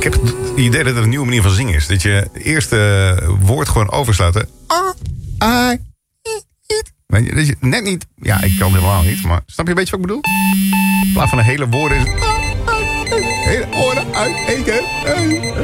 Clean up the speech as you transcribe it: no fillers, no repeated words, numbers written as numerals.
heb het idee dat het een nieuwe manier van zingen is. Dat je het eerste woord gewoon overslaat. Weet je, dat je net niet... Ja, ik kan het helemaal niet, maar snap je een beetje wat ik bedoel? In plaats van een hele woorden is... Hele oren uit,